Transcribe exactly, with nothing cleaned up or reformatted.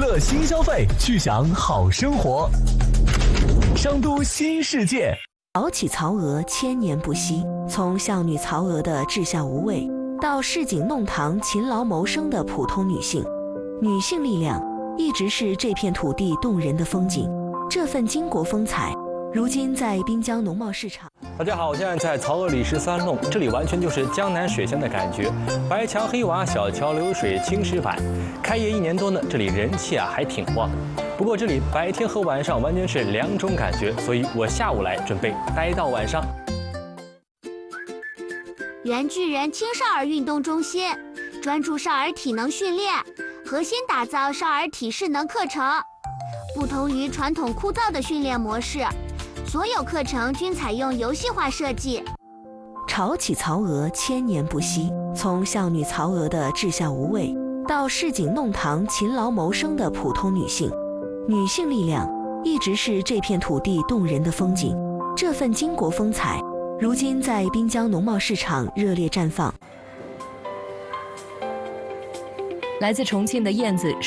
乐新消费，去享好生活。商都新世界， 早起曹娥千年不息。从孝女曹娥的志向无畏，到市井弄堂勤劳谋生的普通女性，女性力量一直是这片土地动人的风景。这份巾帼风采，如今在滨江农贸市场。 大家好，我现在在曹娥里十三弄，这里完全就是江南水乡的感觉，白墙黑瓦，小桥流水，青石板。开业一年多呢，这里人气啊还挺旺。不过这里白天和晚上完全是两种感觉，所以我下午来准备待到晚上。 原巨人青少儿运动中心专注少儿体能训练，核心打造少儿体适能课程。不同于传统枯燥的训练模式，所有课程均采用游戏化设计。 潮起曹娥千年不息，从孝女曹娥的志向无畏，到市井弄堂勤劳谋生的普通女性，女性力量一直是这片土地动人的风景。这份巾帼风采，如今在滨江农贸市场热烈绽放。 来自重庆的燕子